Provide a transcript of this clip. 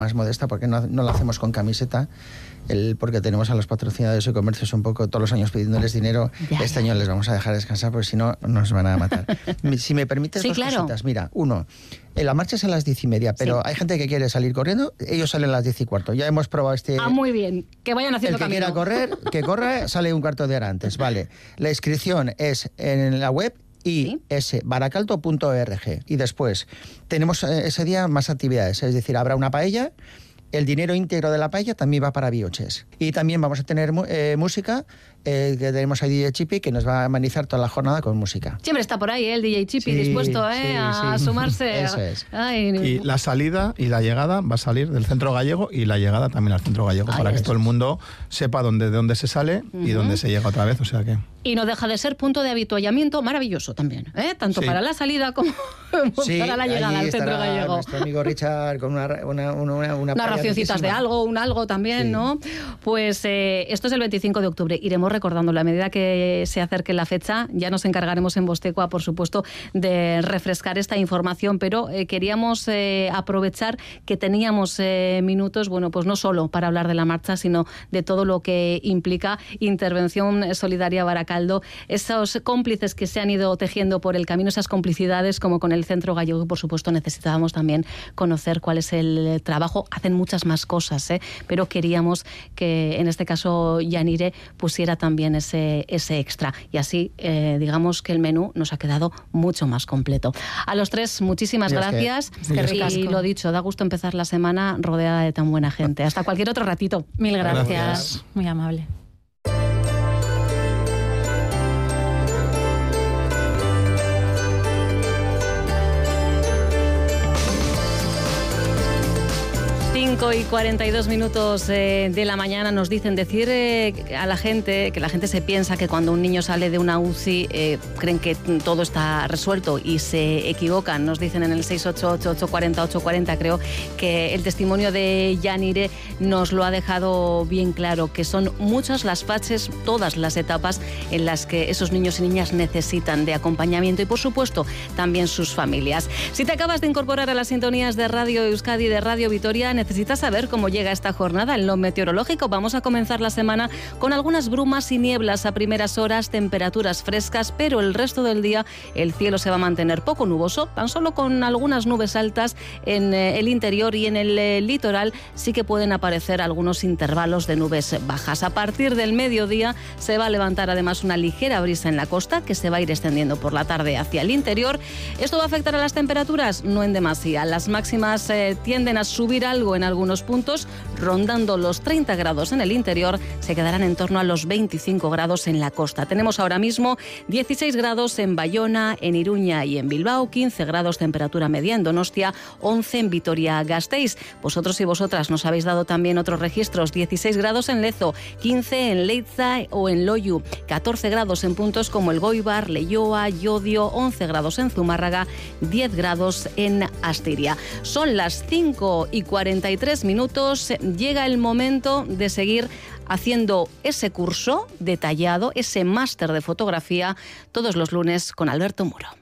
más modesta, porque no lo hacemos con camiseta, porque tenemos a los patrocinadores de comercios un poco todos los años pidiéndoles dinero. Este año les vamos a dejar descansar porque si no nos van a matar. Si me permites, dos cositas. Mira, uno, la marcha es a las 10:30, pero hay gente que quiere salir corriendo, ellos salen a las 10:15. Ya hemos probado muy bien, que vayan haciendo camino. El que quiera correr, que corra, sale un cuarto de hora antes, vale. La inscripción es en la web isbaracaldo.org. Y después tenemos ese día más actividades, es decir, habrá una paella. El dinero íntegro de la paella también va para Bioches. Y también vamos a tener música, que tenemos a DJ Chipi, que nos va a amenizar toda la jornada con música. Siempre está por ahí, el DJ Chipi, dispuesto a sumarse. Eso es. Y la salida y la llegada va a salir del Centro Gallego y la llegada también al Centro Gallego, para que todo el mundo sepa de dónde se sale y dónde se llega otra vez. O sea que... Y no deja de ser punto de avituallamiento maravilloso también, tanto para la salida como para la llegada al Centro Gallego. Nuestro amigo Richard con una racioncitas de algo, un algo también, ¿no? Pues esto es el 25 de octubre. Iremos recordándolo a medida que se acerque la fecha. Ya nos encargaremos en Bostecua, por supuesto, de refrescar esta información, pero queríamos aprovechar que teníamos minutos, bueno, pues no solo para hablar de la marcha, sino de todo lo que implica Intervención Solidaria Baracaldo, esos cómplices que se han ido tejiendo por el camino, esas complicidades como con el Centro Gallego, y por supuesto necesitábamos también conocer cuál es el trabajo. Hacen muchas más cosas, pero queríamos que en este caso Yanire pusiera también ese extra, y así digamos que el menú nos ha quedado mucho más completo. A los tres, muchísimas gracias. Y lo dicho, da gusto empezar la semana rodeada de tan buena gente. Hasta cualquier otro ratito. Mil gracias. Muy amable. Y 42 minutos de la mañana. Nos dicen decir a la gente, que la gente se piensa que cuando un niño sale de una UCI creen que todo está resuelto y se equivocan. Nos dicen en el 688-840-840, creo que el testimonio de Yanire nos lo ha dejado bien claro, que son muchas las fases, todas las etapas en las que esos niños y niñas necesitan de acompañamiento, y por supuesto también sus familias. Si te acabas de incorporar a las sintonías de Radio Euskadi y de Radio Vitoria, necesitas saber cómo llega esta jornada en lo meteorológico. Vamos a comenzar la semana con algunas brumas y nieblas a primeras horas, temperaturas frescas, pero el resto del día el cielo se va a mantener poco nuboso, tan solo con algunas nubes altas en el interior, y en el litoral sí que pueden aparecer algunos intervalos de nubes bajas. A partir del mediodía se va a levantar además una ligera brisa en la costa, que se va a ir extendiendo por la tarde hacia el interior. ¿Esto va a afectar a las temperaturas? No en demasía. Las máximas tienden a subir algo en algunos puntos, rondando los 30 grados en el interior, se quedarán en torno a los 25 grados en la costa. Tenemos ahora mismo 16 grados en Bayona, en Iruña y en Bilbao, 15 grados temperatura media en Donostia, 11 en Vitoria-Gasteiz. Vosotros y vosotras nos habéis dado también otros registros: 16 grados en Lezo, 15 en Leitza o en Loiu, 14 grados en puntos como el Goibar, Leioa, Llodio, 11 grados en Zumárraga, 10 grados en Astiria. Son las 5:43 minutos. Llega el momento de seguir haciendo ese curso detallado, ese máster de fotografía, todos los lunes con Alberto Muro.